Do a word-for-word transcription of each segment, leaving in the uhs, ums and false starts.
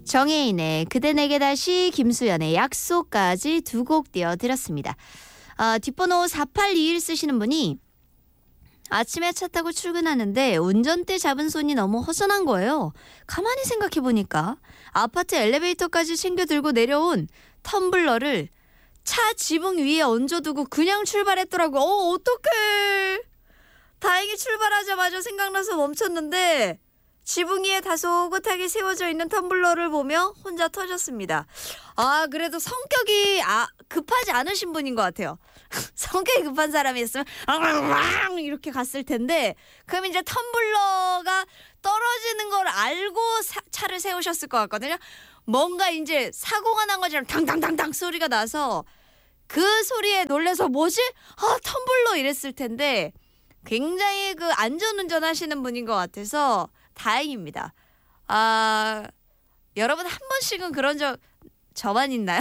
정혜인의 그대 내게 다시, 김수연의 약속까지 두 곡 띄워드렸습니다. 아, 뒷번호 사팔이일 쓰시는 분이 아침에 차 타고 출근하는데 운전대 잡은 손이 너무 허전한 거예요. 가만히 생각해보니까 아파트 엘리베이터까지 챙겨 들고 내려온 텀블러를 차 지붕 위에 얹어두고 그냥 출발했더라고. 어, 어떡해. 다행히 출발하자마자 생각나서 멈췄는데 지붕 위에 다소곳하게 세워져 있는 텀블러를 보며 혼자 터졌습니다. 아, 그래도 성격이 아, 급하지 않으신 분인 것 같아요. 성격이 급한 사람이었으면 이렇게 갔을 텐데, 그럼 이제 텀블러가 떨어지는 걸 알고 사, 차를 세우셨을 것 같거든요. 뭔가 이제 사고가 난 것처럼 당당당당 소리가 나서 그 소리에 놀래서 뭐지? 아, 텀블러 이랬을 텐데 굉장히 그 안전운전 하시는 분인 것 같아서 다행입니다. 아, 여러분 한 번씩은 그런 적 저만 있나요?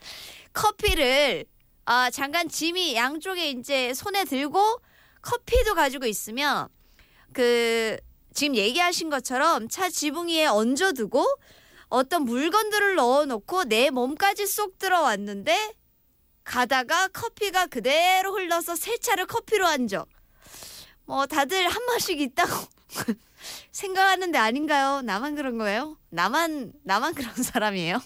커피를 아, 잠깐 짐이 양쪽에 이제 손에 들고 커피도 가지고 있으면 그 지금 얘기하신 것처럼 차 지붕 위에 얹어두고 어떤 물건들을 넣어놓고 내 몸까지 쏙 들어왔는데 가다가 커피가 그대로 흘러서 새 차를 커피로 한 적. 뭐 다들 한 번씩 있다고 생각하는데 아닌가요? 나만 그런 거예요? 나만 나만 그런 사람이에요?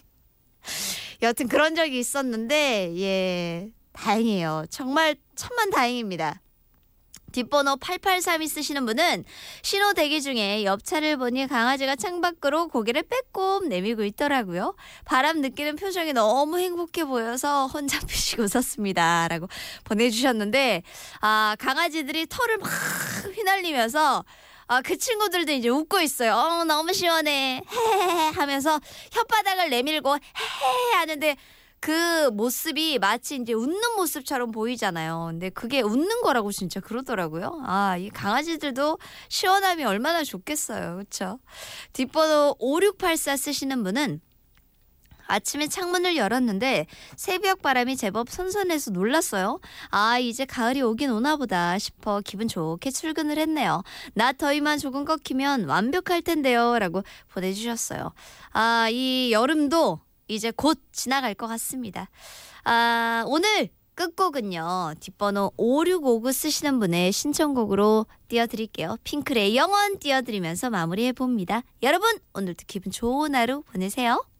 여튼 그런 적이 있었는데 예, 다행이에요. 정말 천만 다행입니다. 뒷번호 팔팔삼이 쓰시는 분은 신호 대기 중에 옆차를 보니 강아지가 창밖으로 고개를 빼꼼 내밀고 있더라고요. 바람 느끼는 표정이 너무 행복해 보여서 혼자 피식 웃었습니다. 라고 보내주셨는데, 아, 강아지들이 털을 막 휘날리면서 아, 그 친구들도 이제 웃고 있어요. 어, 너무 시원해. 헤헤헤 하면서 혓바닥을 내밀고 헤헤 하는데 그 모습이 마치 이제 웃는 모습처럼 보이잖아요. 근데 그게 웃는 거라고 진짜 그러더라고요. 아, 이 강아지들도 시원함이 얼마나 좋겠어요. 그렇죠? 뒷번호 오육팔사 쓰시는 분은 아침에 창문을 열었는데 새벽 바람이 제법 선선해서 놀랐어요. 아, 이제 가을이 오긴 오나 보다 싶어 기분 좋게 출근을 했네요. 낮 더위만 조금 꺾이면 완벽할 텐데요. 라고 보내주셨어요. 아, 이 여름도 이제 곧 지나갈 것 같습니다. 아, 오늘 끝곡은요. 뒷번호 오육오구 쓰시는 분의 신청곡으로 띄워드릴게요. 핑클의 영원 띄워드리면서 마무리해봅니다. 여러분 오늘도 기분 좋은 하루 보내세요.